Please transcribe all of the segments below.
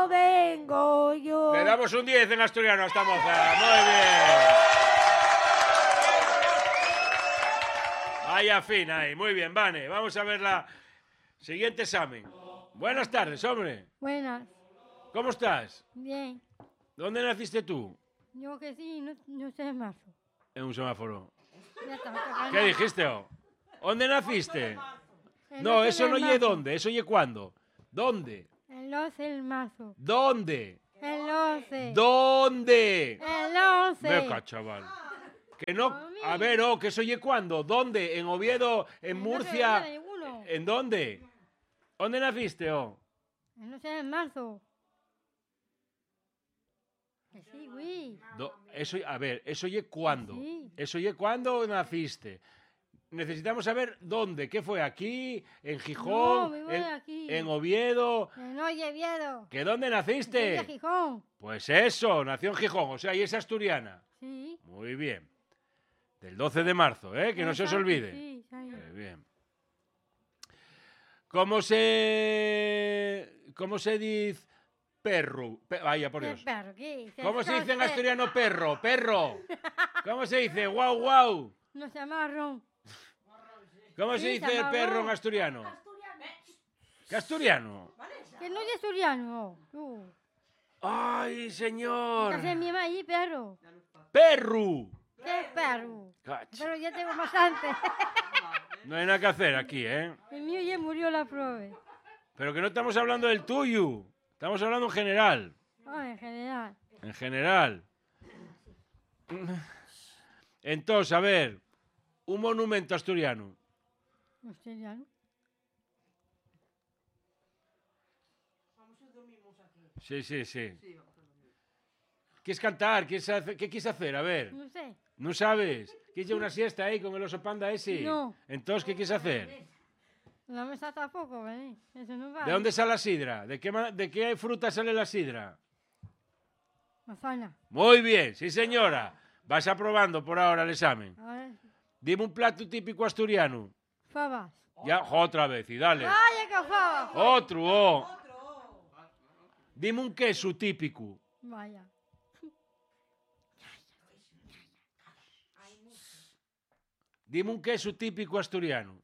yo vengo yo. Le damos un 10 en asturiano a esta moza. Muy bien. Vaya fin ahí. Muy bien, Vane. Vamos a ver la siguiente examen. Buenas tardes, hombre. Buenas. ¿Cómo estás? Bien. ¿Dónde naciste tú? Yo que sí, no sé más. En un semáforo. Ya está. ¿Qué dijiste, oh? ¿Dónde naciste? El No, 12 eso no de ye marzo. dónde, eso ye cuándo. ¿Dónde? El 12 de marzo. ¿Dónde? El 11. ¿Dónde? El 11. Beca, chaval. Que no. A ver, oh, que eso ye cuándo. ¿Dónde? ¿En Oviedo? ¿En Murcia? ¿En dónde? ¿Dónde naciste, oh? El 12 de marzo. Que sí, güey. Eso, a ver, eso ye cuándo. Sí. Eso ye cuándo naciste. Necesitamos saber dónde. ¿Qué fue? ¿Aquí? ¿En Gijón? No, vivo aquí. ¿En Oviedo? En Oviedo. ¿Que dónde Soy naciste? de Gijón. Pues eso, nació en Gijón, o sea, y es asturiana. Sí. Muy bien. Del 12 de marzo, ¿eh? Que no se os Exacto, olvide. Sí, sí. Muy bien. ¿Cómo se dice perro? Vaya, por Dios. Perro, ¿qué? ¿Cómo se dice en asturiano perro? Perro. ¿Cómo se dice? Guau, guau. No se marrón. ¿Cómo se Sí, dice se llama perro en guau. asturiano? ¿Qué asturiano? Que no es asturiano. Tú. ¡Ay, Que señor! hace mi mamá ahí, perro. ¡Perru! ¿Qué perro? Cacho. Pero ya tengo bastante. No hay nada que hacer aquí, ¿eh? El mío ya murió la prueba. Pero que no estamos hablando del tuyo. Estamos hablando en general. Ah, en general. En general. Entonces, a ver, un monumento asturiano. Asturiano. Sí. ¿Quieres cantar? ¿Qué quieres hacer? A ver, No sé. ¿no sabes? ¿Quieres ir a una siesta ahí con el oso panda ese? No. Entonces, ¿qué quieres hacer? La mesa tampoco, ¿eh? Eso no va. ¿De dónde sale la sidra? ¿De qué fruta sale la sidra? Manzana. Muy bien, sí señora. Vas aprobando por ahora el examen. Ahora sí. Dime un plato típico asturiano. Fabas. Ya, otra vez, y dale. ¡Vaya que fabas! Otro, oh. Dime un queso típico. Vaya. Dime un queso típico asturiano.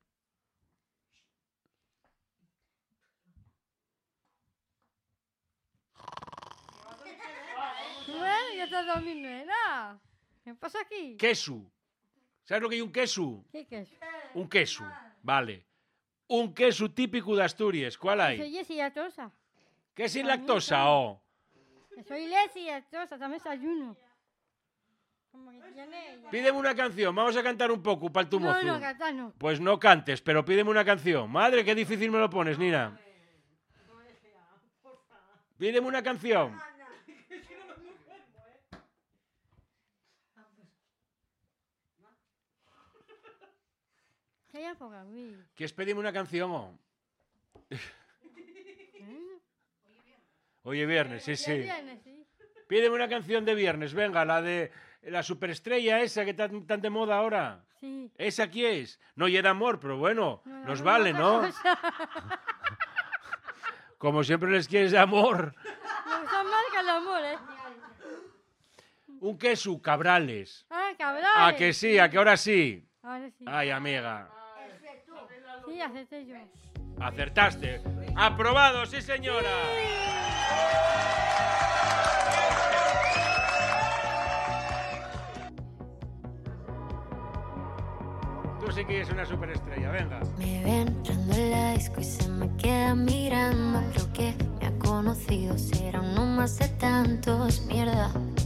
Bueno, ya estás dormindo, ¿eh? Nada. ¿Qué pasa aquí? Queso. ¿Sabes lo que es un queso? ¿Qué es? Un queso, vale. Un queso típico de Asturias. ¿Cuál hay? Soy Jessie Atosa. ¿Qué sin lactosa, oh? Soy Leslie Atosa, también desayuno. Como que tiene ella. Pídeme una canción. Vamos a cantar un poco para el tu mozo. No, cantar no. Pues no cantes, pero pídeme una canción. Madre, qué difícil me lo pones, Nina. Pídeme una canción. ¿Qué hay por mí? ¿Quieres pedirme una canción, oh? Oye, viernes, sí, sí. Viene, sí. Pídeme una canción de viernes, venga, la de la superestrella esa que está tan de moda ahora. Sí. ¿Esa aquí es? No, y era amor, pero bueno, No, nos no, vale, otra ¿no? cosa. Como siempre les quieres de amor. Me gusta más que el amor, ¿eh? Un queso, Cabrales. Ah, cabrón. ¿A que sí? ¿A que ahora sí? Ahora sí. Ay, amiga. Sí, acepté yo. Acertaste. Aprobado, sí, señora. Tú sí que eres una superestrella, venga. Me ve entrando en la disco y se me queda mirando. Creo que me ha conocido, será uno más de tantos. Mierda,